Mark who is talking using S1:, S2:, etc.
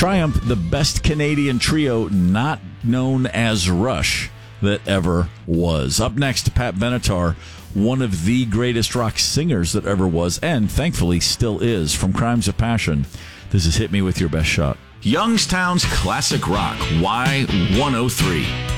S1: Triumph, the best Canadian trio not known as Rush that ever was. Up next, Pat Benatar, one of the greatest rock singers that ever was, and thankfully still is, from Crimes of Passion. This is Hit Me With Your Best Shot. Youngstown's Classic Rock, Y103.